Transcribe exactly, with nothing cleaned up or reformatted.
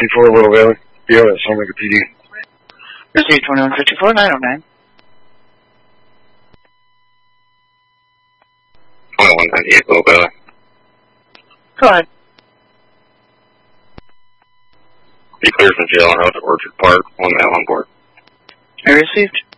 Before Little Valley. Yeah, that sounds like a P D. Received twenty-one fifty-four, nine oh nine. twenty-one ninety-eight, Little Valley. Go ahead. Be clear from jail and out to Orchard Park, one mile on board. I received.